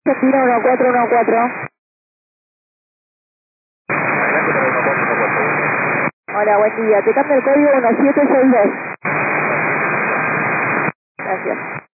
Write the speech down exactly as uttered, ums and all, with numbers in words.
Argentina uno cuatro uno cuatro. Hola, buen día. Te cambio el código uno siete seis dos. Gracias.